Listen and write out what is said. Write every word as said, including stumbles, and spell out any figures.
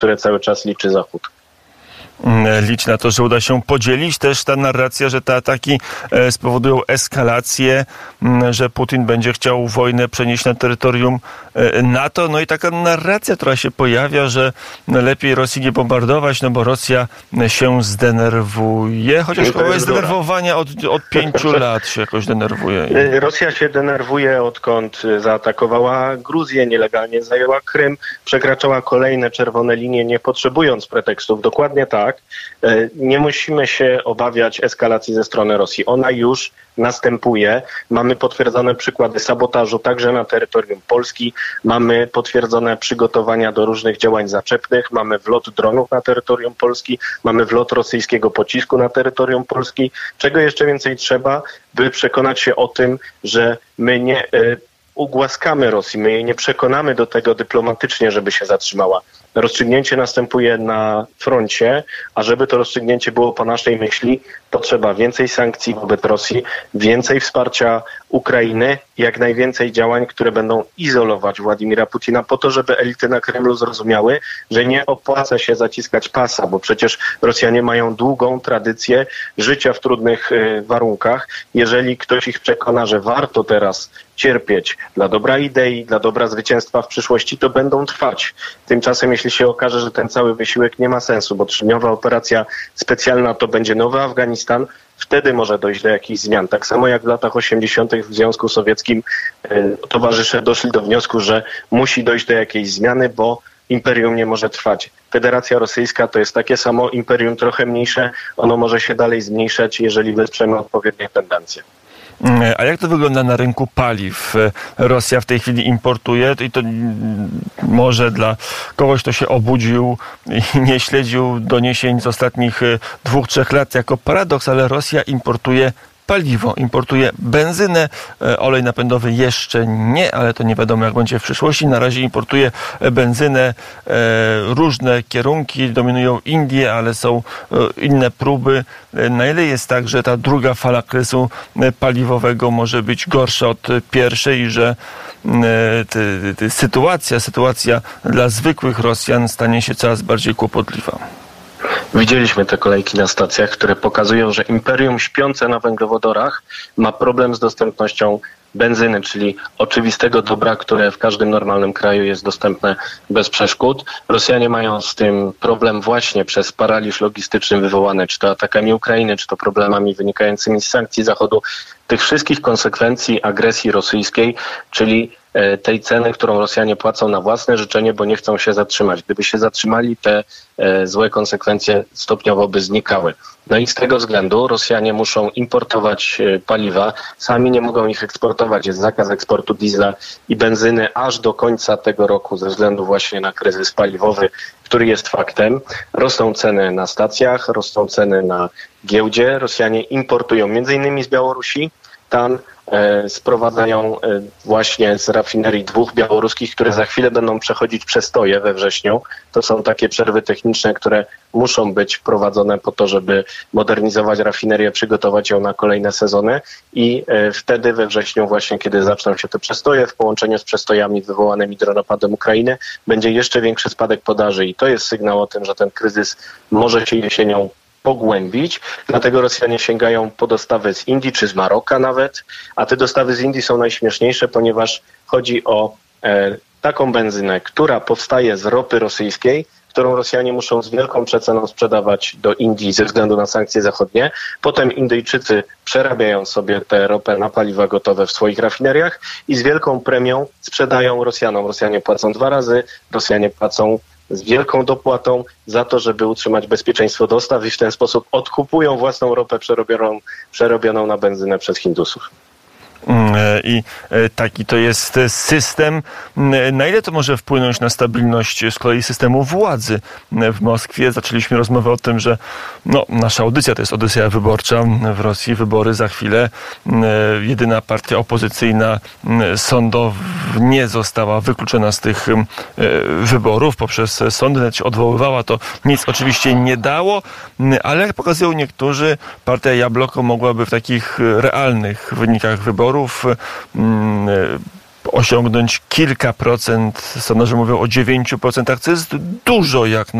które cały czas liczy Zachód. Liczy na to, że uda się podzielić. Też ta narracja, że te ataki spowodują eskalację, że Putin będzie chciał wojnę przenieść na terytorium NATO. No i taka narracja, która się pojawia, że lepiej Rosji nie bombardować, no bo Rosja się zdenerwuje. Chociaż kogoś zdenerwowania od, od pięciu lat się jakoś denerwuje. Rosja się denerwuje, odkąd zaatakowała Gruzję, nielegalnie zajęła Krym, przekraczała kolejne czerwone linie, nie potrzebując pretekstów. Dokładnie tak. Nie musimy się obawiać eskalacji ze strony Rosji. Ona już następuje. Mamy potwierdzone przykłady sabotażu także na terytorium Polski. Mamy potwierdzone przygotowania do różnych działań zaczepnych. Mamy wlot dronów na terytorium Polski. Mamy wlot rosyjskiego pocisku na terytorium Polski. Czego jeszcze więcej trzeba, by przekonać się o tym, że my nie ugłaskamy Rosji, my jej nie przekonamy do tego dyplomatycznie, żeby się zatrzymała. Rozstrzygnięcie następuje na froncie, a żeby to rozstrzygnięcie było po naszej myśli, potrzeba więcej sankcji wobec Rosji, więcej wsparcia Ukrainy, jak najwięcej działań, które będą izolować Władimira Putina po to, żeby elity na Kremlu zrozumiały, że nie opłaca się zaciskać pasa, bo przecież Rosjanie mają długą tradycję życia w trudnych y, warunkach. Jeżeli ktoś ich przekona, że warto teraz cierpieć dla dobra idei, dla dobra zwycięstwa w przyszłości, to będą trwać. Tymczasem, jeśli się okaże, że ten cały wysiłek nie ma sensu, bo trzydniowa operacja specjalna to będzie nowy Afganistan, wtedy może dojść do jakichś zmian. Tak samo jak w latach osiemdziesiątych w Związku Sowieckim y, towarzysze doszli do wniosku, że musi dojść do jakiejś zmiany, bo imperium nie może trwać. Federacja Rosyjska to jest takie samo imperium, trochę mniejsze. Ono może się dalej zmniejszać, jeżeli wesprzemy odpowiednie tendencje. A jak to wygląda na rynku paliw? Rosja w tej chwili importuje i to może dla kogoś, kto się obudził i nie śledził doniesień z ostatnich dwóch, trzech lat jako paradoks, ale Rosja importuje paliwo, importuje benzynę, olej napędowy jeszcze nie, ale to nie wiadomo jak będzie w przyszłości. Na razie importuje benzynę, różne kierunki, dominują Indie, ale są inne próby. Na ile jest tak, że ta druga fala kryzysu paliwowego może być gorsza od pierwszej i że ty, ty, sytuacja, sytuacja dla zwykłych Rosjan stanie się coraz bardziej kłopotliwa? Widzieliśmy te kolejki na stacjach, które pokazują, że imperium śpiące na węglowodorach ma problem z dostępnością benzyny, czyli oczywistego dobra, które w każdym normalnym kraju jest dostępne bez przeszkód. Rosjanie mają z tym problem właśnie przez paraliż logistyczny wywołany, czy to atakami Ukrainy, czy to problemami wynikającymi z sankcji Zachodu. Tych wszystkich konsekwencji agresji rosyjskiej, czyli tej ceny, którą Rosjanie płacą na własne życzenie, bo nie chcą się zatrzymać. Gdyby się zatrzymali, te e, złe konsekwencje stopniowo by znikały. No i z tego względu Rosjanie muszą importować e, paliwa. Sami nie mogą ich eksportować. Jest zakaz eksportu diesla i benzyny aż do końca tego roku ze względu właśnie na kryzys paliwowy, który jest faktem. Rosną ceny na stacjach, rosną ceny na giełdzie. Rosjanie importują między innymi z Białorusi. Tam e, sprowadzają e, właśnie z rafinerii dwóch białoruskich, które za chwilę będą przechodzić przestoje we wrześniu. To są takie przerwy techniczne, które muszą być wprowadzone po to, żeby modernizować rafinerię, przygotować ją na kolejne sezony i e, wtedy we wrześniu właśnie, kiedy zaczną się te przestoje w połączeniu z przestojami wywołanymi dronopadem Ukrainy, będzie jeszcze większy spadek podaży i to jest sygnał o tym, że ten kryzys może się jesienią pogłębić, dlatego Rosjanie sięgają po dostawy z Indii czy z Maroka nawet, a te dostawy z Indii są najśmieszniejsze, ponieważ chodzi o e, taką benzynę, która powstaje z ropy rosyjskiej, którą Rosjanie muszą z wielką przeceną sprzedawać do Indii ze względu na sankcje zachodnie. Potem Indyjczycy przerabiają sobie tę ropę na paliwa gotowe w swoich rafineriach i z wielką premią sprzedają Rosjanom. Rosjanie płacą dwa razy, Rosjanie płacą z wielką dopłatą za to, żeby utrzymać bezpieczeństwo dostaw i w ten sposób odkupują własną ropę przerobioną, przerobioną na benzynę przez Hindusów. I taki to jest system. Na ile to może wpłynąć na stabilność z kolei systemu władzy w Moskwie? Zaczęliśmy rozmowę o tym, że no, nasza audycja to jest audycja wyborcza w Rosji. Wybory za chwilę. Jedyna partia opozycyjna sądow nie została wykluczona z tych wyborów poprzez sądy, nawet się odwoływała. To nic oczywiście nie dało, ale jak pokazują niektórzy, partia Jabloko mogłaby w takich realnych wynikach wyborów osiągnąć kilka procent, sondaże mówią o dziewięciu procentach, co jest dużo jak